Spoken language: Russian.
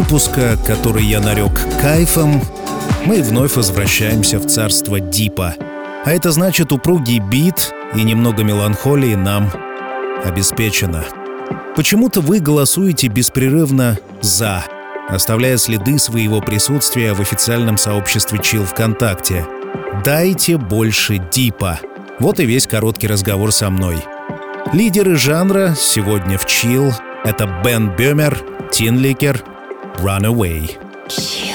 выпуска, который я нарек «Кайфом», мы вновь возвращаемся в царство дипа. А это значит, упругий бит и немного меланхолии нам обеспечено. Почему-то вы голосуете беспрерывно «за», оставляя следы своего присутствия в официальном сообществе Chill ВКонтакте. Дайте больше дипа. Вот и весь короткий разговор со мной. Лидеры жанра сегодня в Chill — это Бен Бёмер, Тинликер, Runaway. Chill.